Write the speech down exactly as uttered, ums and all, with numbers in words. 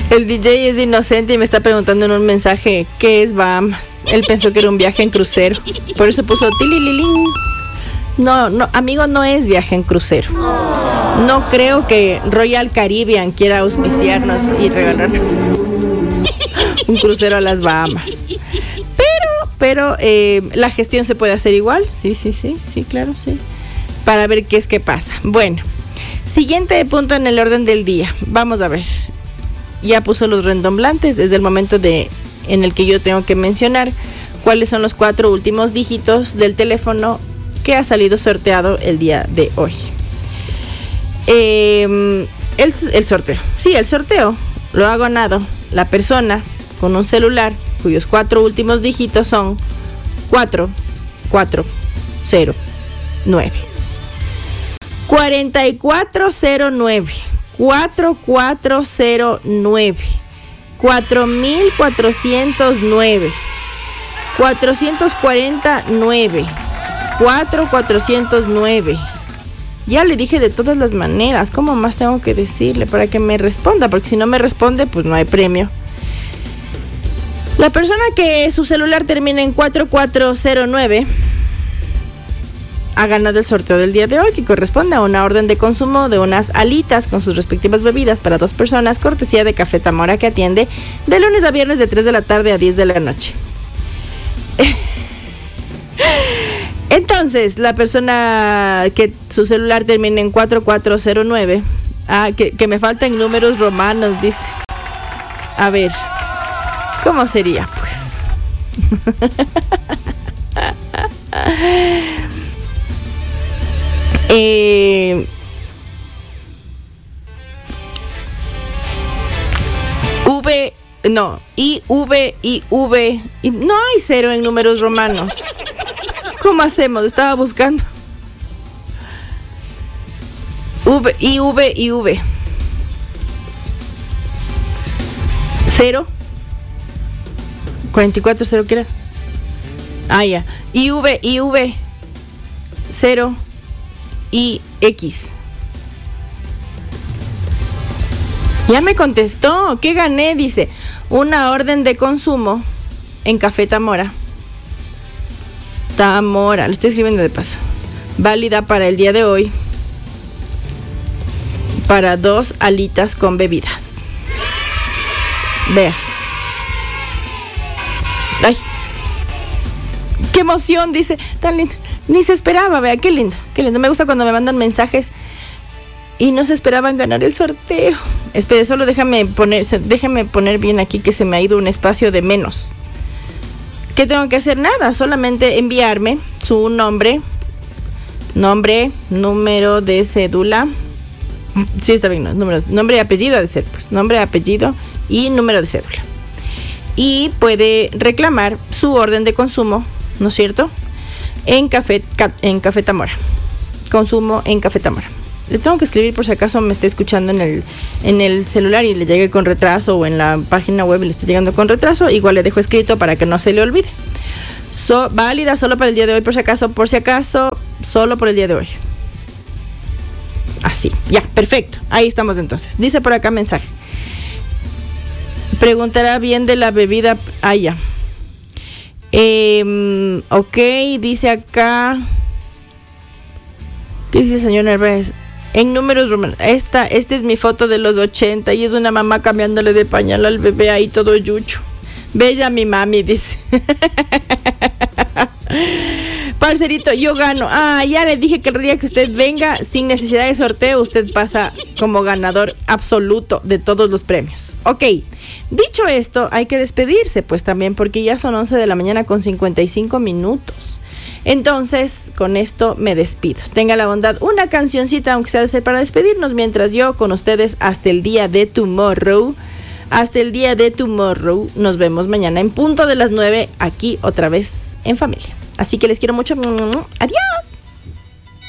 El D J es inocente y me está preguntando en un mensaje qué es Bahamas. Él pensó que era un viaje en crucero. Por eso puso tilililín. No, no, amigo, no es viaje en crucero. No creo que Royal Caribbean quiera auspiciarnos y regalarnos un crucero a las Bahamas. Pero, pero eh, la gestión se puede hacer igual. Sí, sí, sí, sí, claro, sí. Para ver qué es que pasa. Bueno, siguiente punto en el orden del día. Vamos a ver. Ya puso los redomblantes. Es el momento de, en el que yo tengo que mencionar cuáles son los cuatro últimos dígitos del teléfono que ha salido sorteado el día de hoy. Eh, el, el sorteo. Sí, el sorteo lo ha ganado la persona con un celular cuyos cuatro últimos dígitos son cuatro cuatro cero nueve. cuatro cuatro cero nueve. cuatro cuatro cero nueve. cuatro mil cuatrocientos nueve. cuatrocientos cuarenta y nueve. cuatro cuatrocientos nueve. Ya le dije de todas las maneras. ¿Cómo más tengo que decirle para que me responda? Porque si no me responde, pues no hay premio. La persona que su celular termina en cuatro cuatro cero nueve ha ganado el sorteo del día de hoy, que corresponde a una orden de consumo de unas alitas con sus respectivas bebidas para dos personas, cortesía de Café Tamora, que atiende de lunes a viernes de tres de la tarde a diez de la noche. Entonces, la persona que su celular termine en cuatro cuatro cero nueve, ah, que, que me faltan números romanos, dice. A ver, ¿cómo sería, pues? eh, V, no, I, V, I, V, y no hay cero en números romanos. ¿Cómo hacemos? Estaba buscando. V, I, V, I, V. Cero. cuarenta y cuatro, cero, ¿qué era? Ah, ya. I, V, I, V. Cero. I, X. Ya me contestó. ¿Qué gané? Dice, una orden de consumo en Café Tamora. Tamora, lo estoy escribiendo de paso. Válida para el día de hoy. Para dos alitas con bebidas. Vea. Ay. Qué emoción, dice. Tan lindo. Ni se esperaba, vea, qué lindo. Qué lindo. Me gusta cuando me mandan mensajes y no se esperaban ganar el sorteo. Espere, solo déjame poner, déjame poner bien aquí que se me ha ido un espacio de menos. ¿Qué tengo que hacer? Nada, solamente enviarme su nombre, nombre, número de cédula. Sí, está bien, no, número, nombre y apellido ha de ser, pues, nombre, apellido y número de cédula. Y puede reclamar su orden de consumo, ¿no es cierto? En Café, en Café Tamora. Consumo en Café Tamora. Le tengo que escribir por si acaso me está escuchando en el, en el celular y le llegue con retraso, o en la página web y le está llegando con retraso. Igual le dejo escrito para que no se le olvide. So, válida solo para el día de hoy, por si acaso, por si acaso, solo por el día de hoy. Así, ya, perfecto. Ahí estamos entonces. Dice por acá mensaje. Preguntará bien de la bebida. Ah, ya. Eh, ok, dice acá. ¿Qué dice, señor Nervés? En números romanos. Esta, esta es mi foto de los ochenta y es una mamá cambiándole de pañal al bebé ahí todo yucho. Bella mi mami, dice. Parcerito, yo gano. Ah, ya le dije que el día que usted venga sin necesidad de sorteo, usted pasa como ganador absoluto de todos los premios. Ok, dicho esto, hay que despedirse pues también, porque ya son once de la mañana con cincuenta y cinco minutos. Entonces, con esto me despido. Tenga la bondad, una cancioncita, aunque sea de ser para despedirnos, mientras yo con ustedes hasta el día de tomorrow. Hasta el día de tomorrow. Nos vemos mañana en punto de las nueve, aquí otra vez en familia. Así que les quiero mucho. Adiós.